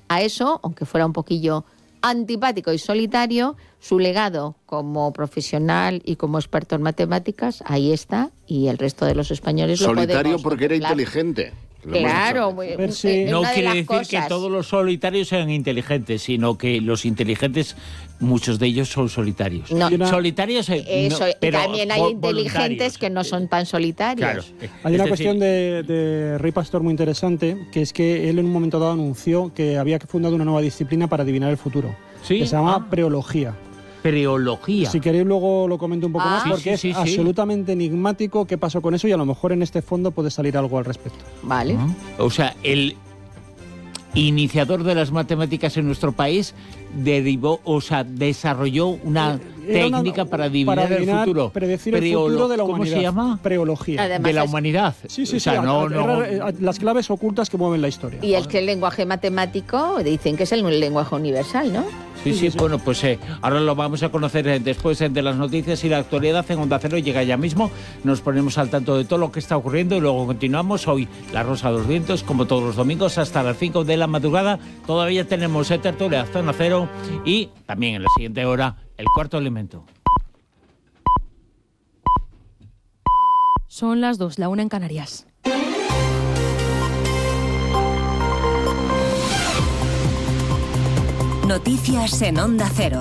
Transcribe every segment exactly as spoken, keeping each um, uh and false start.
a eso, aunque fuera un poquillo antipático y solitario, su legado como profesional y como experto en matemáticas, ahí está, y el resto de los españoles lo podemos Solitario porque era contemplar. inteligente. Claro, muy, ver si- eh, No una de quiere las decir cosas. que todos los solitarios sean inteligentes, sino que los inteligentes, muchos de ellos son solitarios. No. Solitarios, eh, Eso, no, y pero también hay vo- inteligentes voluntarios. que no son tan solitarios. Claro. Hay Es una decir, cuestión de, de Rey Pastor muy interesante, que es que él en un momento dado anunció que había fundado una nueva disciplina para adivinar el futuro, ¿Sí? que se llama Ah. preología. Preología. Si queréis luego lo comento un poco Ah. más, Sí, porque sí, es sí, sí. absolutamente enigmático qué pasó con eso y a lo mejor en este fondo puede salir algo al respecto. Vale. Ah. O sea, el iniciador de las matemáticas en nuestro país derivó, o sea, desarrolló una Era una- técnica para adivinar, para adivinar, el futuro. predecir el Preolo- futuro de la ¿Cómo humanidad. se llama? Preología. Además, de la es- humanidad. Sí, sí, o sea, sí, a- no, a- no. a- a- las claves ocultas que mueven la historia. Y el que el lenguaje matemático dicen que es el lenguaje universal, ¿no? Sí, Sí, sí, sí, sí. bueno, pues eh, ahora lo vamos a conocer eh, después eh, de las noticias y la actualidad en Onda Cero llega ya mismo. Nos ponemos al tanto de todo lo que está ocurriendo y luego continuamos. Hoy La Rosa de los Vientos, como todos los domingos, hasta las cinco de la madrugada. Todavía tenemos eh, tertulia Zona Cero y también en la siguiente hora El Cuarto Elemento. Son las dos, la una en Canarias. Noticias en Onda Cero.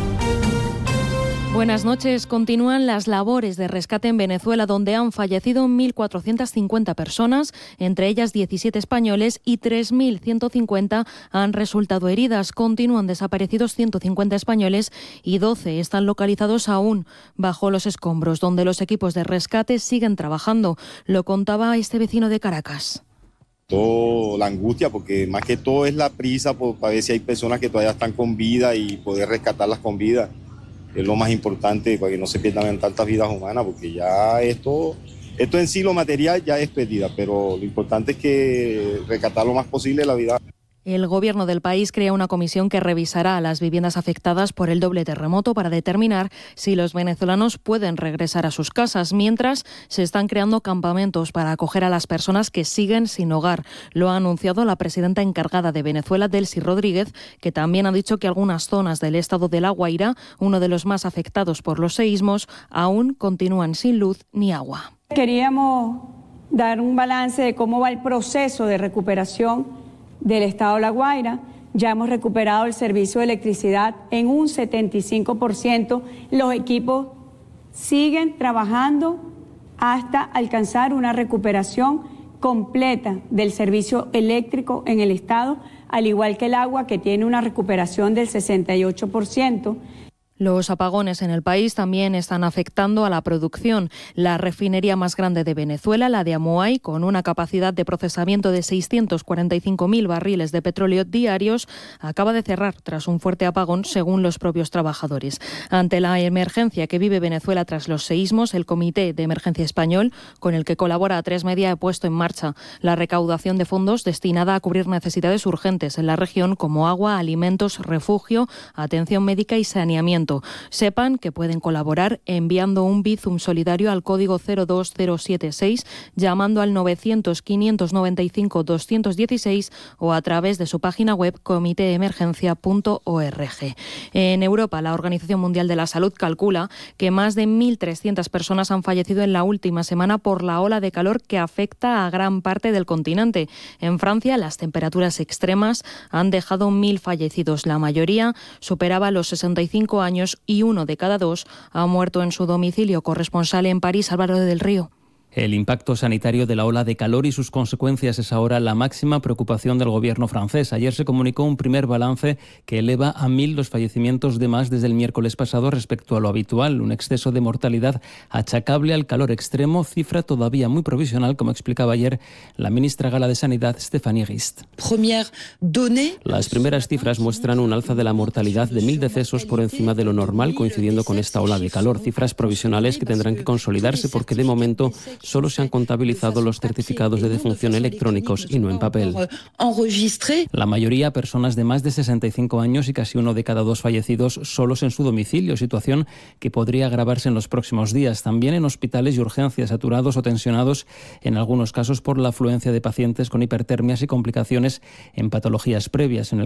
Buenas noches. Continúan las labores de rescate en Venezuela, donde han fallecido mil cuatrocientas cincuenta personas, entre ellas diecisiete españoles, y tres mil ciento cincuenta han resultado heridas. Continúan desaparecidos ciento cincuenta españoles y doce están localizados aún bajo los escombros, donde los equipos de rescate siguen trabajando. Lo contaba este vecino de Caracas. Todo la angustia, porque más que todo es la prisa por, para ver si hay personas que todavía están con vida y poder rescatarlas con vida. Es lo más importante para que no se pierdan tantas vidas humanas, porque ya esto, esto en sí, lo material ya es pérdida, pero lo importante es que rescatar lo más posible la vida. El gobierno del país crea una comisión que revisará las viviendas afectadas por el doble terremoto para determinar si los venezolanos pueden regresar a sus casas, mientras se están creando campamentos para acoger a las personas que siguen sin hogar. Lo ha anunciado la presidenta encargada de Venezuela, Delcy Rodríguez, que también ha dicho que algunas zonas del estado de La Guaira, uno de los más afectados por los seísmos, aún continúan sin luz ni agua. Queríamos dar un balance de cómo va el proceso de recuperación del estado de La Guaira. Ya hemos recuperado el servicio de electricidad en un setenta y cinco por ciento. Los equipos siguen trabajando hasta alcanzar una recuperación completa del servicio eléctrico en el estado, al igual que el agua, que tiene una recuperación del sesenta y ocho por ciento. Los apagones en el país también están afectando a la producción. La refinería más grande de Venezuela, la de Amoay, con una capacidad de procesamiento de seiscientos cuarenta y cinco mil barriles de petróleo diarios, acaba de cerrar tras un fuerte apagón, según los propios trabajadores. Ante la emergencia que vive Venezuela tras los seísmos, el Comité de Emergencia Español, con el que colabora A tres Media, ha puesto en marcha la recaudación de fondos destinada a cubrir necesidades urgentes en la región, como agua, alimentos, refugio, atención médica y saneamiento. Sepan que pueden colaborar enviando un Bizum solidario al código cero dos cero siete seis, llamando al novecientos, quinientos noventa y cinco, doscientos dieciséis o a través de su página web comiteemergencia punto org. En Europa, la Organización Mundial de la Salud calcula que más de mil trescientas personas han fallecido en la última semana por la ola de calor que afecta a gran parte del continente. En Francia, las temperaturas extremas han dejado mil fallecidos. La mayoría superaba los sesenta y cinco años y uno de cada dos ha muerto en su domicilio. Corresponsal en París, Álvaro del Río. El impacto sanitario de la ola de calor y sus consecuencias es ahora la máxima preocupación del gobierno francés. Ayer se comunicó un primer balance que eleva a mil los fallecimientos de más desde el miércoles pasado respecto a lo habitual, un exceso de mortalidad achacable al calor extremo, cifra todavía muy provisional, como explicaba ayer la ministra gala de Sanidad, Stéphanie Rist. Las primeras cifras muestran un alza de la mortalidad de mil decesos por encima de lo normal, coincidiendo con esta ola de calor, cifras provisionales que tendrán que consolidarse porque de momento solo se han contabilizado los certificados de defunción electrónicos y no en papel. La mayoría personas de más de sesenta y cinco años y casi uno de cada dos fallecidos solos en su domicilio, situación que podría agravarse en los próximos días. También en hospitales y urgencias saturados o tensionados, en algunos casos por la afluencia de pacientes con hipertermias y complicaciones en patologías previas. En el